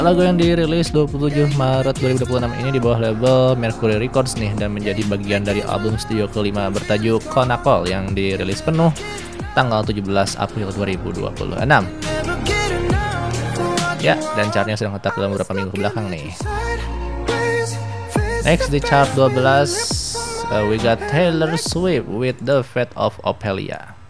Lagu yang dirilis 27 Maret 2026 ini di bawah label Mercury Records nih dan menjadi bagian dari album studio kelima bertajuk Konakol yang dirilis penuh tanggal 17 April 2026. Ya, dan chartnya sedang tetap dalam beberapa minggu belakang nih. Next di chart 12, we got Taylor Swift with The Fate of Ophelia.